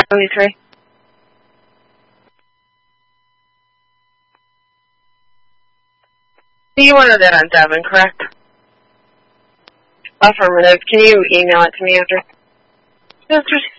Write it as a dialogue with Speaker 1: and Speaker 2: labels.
Speaker 1: 73. You wanted that on Devin, correct? Affirmative. Can you email it to me after? Yes,